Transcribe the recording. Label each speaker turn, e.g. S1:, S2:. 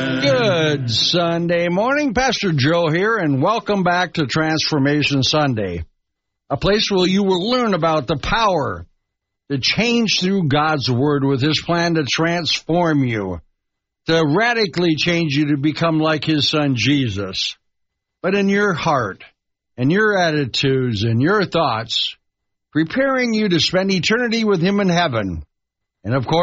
S1: Good Sunday morning. Pastor Joe here, and welcome back to Transformation Sunday, a place where you will learn about the power to change through God's Word with His plan to transform you, to radically change you to become like His Son Jesus. But in your heart, and your attitudes, and your thoughts, preparing you to spend eternity with Him in heaven. And of course,